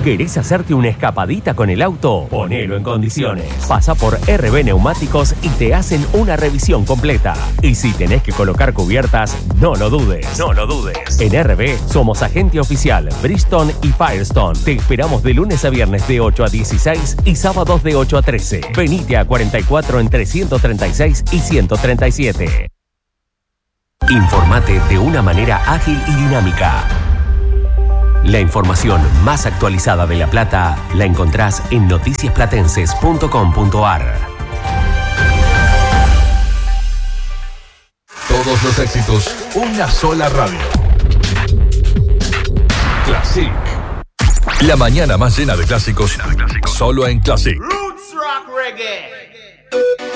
¿Querés hacerte una escapadita con el auto? Ponelo en condiciones. Pasa por RB Neumáticos y te hacen una revisión completa. Y si tenés que colocar cubiertas, no lo dudes. No lo dudes. En RB somos agente oficial Bridgestone y Firestone. Te esperamos de lunes a viernes de 8 a 16 y sábados de 8 a 13. Venite a 44 entre 136 y 137. Informate de una manera ágil y dinámica. La información más actualizada de La Plata la encontrás en noticiasplatenses.com.ar. Todos los éxitos, una sola radio. Classic. La mañana más llena de clásicos, solo en Classic. Roots Rock Reggae.